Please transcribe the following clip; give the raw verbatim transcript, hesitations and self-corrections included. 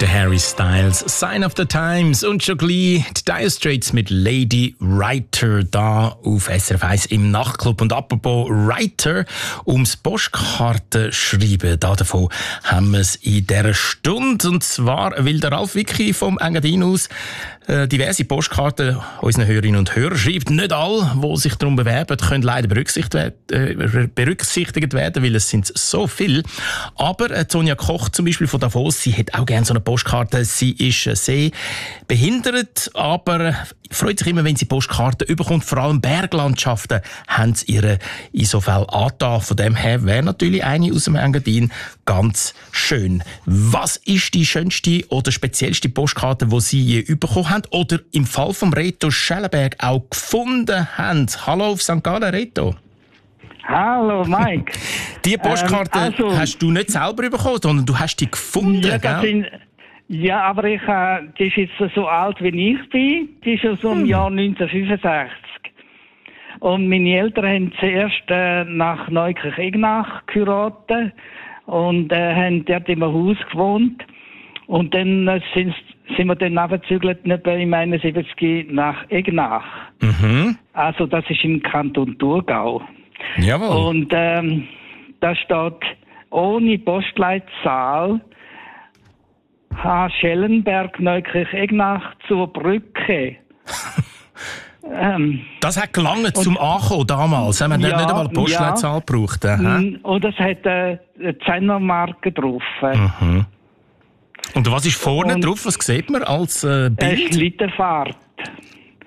Der Harry Styles, Sign of the Times und schon gleich die Dire Straits mit Lady Writer da auf S R F eins im Nachtclub. Und apropos Writer, ums Postkartenschreiben, da davon haben wir es in dieser Stunde. Und zwar will der Ralf Wicki vom Engadin aus äh, diverse Postkarten unseren Hörerinnen und Hörern schreibt. Nicht alle, die sich darum bewerben, können leider berücksichtigt, äh, berücksichtigt werden, weil es sind so viele. Aber äh, Sonja Koch zum Beispiel von Davos, sie hat auch gerne so eine Postkarte. Sie ist äh, sehr behindert, aber freut sich immer, wenn sie Postkarten überkommt. Vor allem Berglandschaften haben sie ihre insofern angetan. Von dem her wäre natürlich eine aus dem Engadin ganz schön. Was ist die schönste oder speziellste Postkarte, die Sie je bekommen haben oder im Fall von Reto Schellenberg auch gefunden haben? Hallo auf Sankt Gallen, Reto. Hallo Mike. Die Postkarte ähm, also, hast du nicht selber bekommen, sondern du hast die gefunden, ja, gell? sind, ja, aber ich, äh, die ist jetzt so alt wie ich bin. Die ist aus dem hm. Jahr neunzehnhundertfünfundsechzig. Und meine Eltern haben zuerst äh, nach Neukirch-Egnach geheiratet und äh, haben dort im Haus gewohnt. Und dann äh, sind, sind wir dann abgezügelt im einundsiebzig nach Egnach. Mhm. Also das ist im Kanton Thurgau. Jawohl. Und ähm, da steht ohne Postleitzahl H. Schellenberg, Neukirch-Egnach zur Brücke. ähm, das hat gelangt zum Ankommen damals. Haben wir ja, nicht einmal eine Postleitzahl ja. gebraucht. Aha. Und es hat äh, eine Zehnermarke drauf. Mhm. Und was ist vorne und drauf? Was sieht man als äh, Bild? Eine Schlittenfahrt.